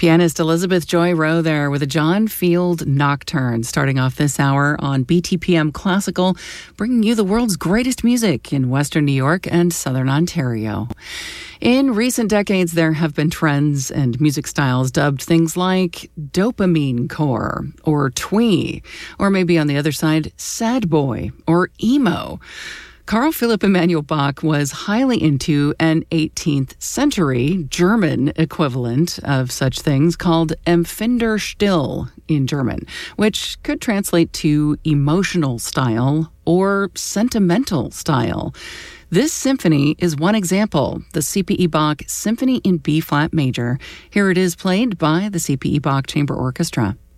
Pianist Elizabeth Joy Rowe there with a John Field Nocturne, starting off this hour on BTPM Classical, bringing you the world's greatest music in Western New York and Southern Ontario. In recent decades, there have been trends and music styles dubbed things like dopamine core or twee, or maybe on the other side, sad boy or emo. Carl Philipp Emanuel Bach was highly into an 18th century German equivalent of such things called Empfinder still in German, which could translate to emotional style or sentimental style. This symphony is one example, the C.P.E. Bach Symphony in B-flat major. Here it is played by the C.P.E. Bach Chamber Orchestra.